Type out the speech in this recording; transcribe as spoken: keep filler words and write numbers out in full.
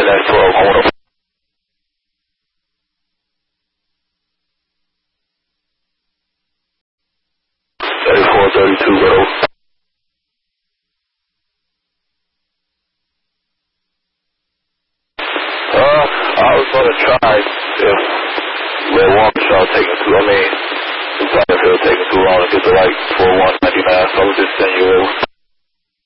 that's twelve. I want to thirty-four thirty-two, go. Uh, I was going to try if Red Watershaw taking too, I mean, if it was taking too long to get to like four one ninety-nine, so I was just sending you over.